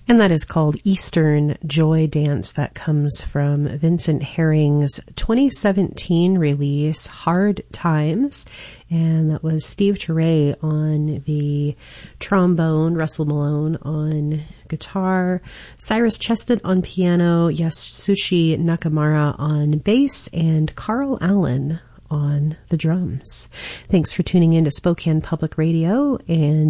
And that is called Eastern Joy Dance. That comes from Vincent Herring's 2017 release, Hard Times. And that was Steve Turay on the trombone, Russell Malone on guitar, Cyrus Chestnut on piano, Yasushi Nakamura on bass, and Carl Allen on the drums. Thanks for tuning in to Spokane Public Radio, and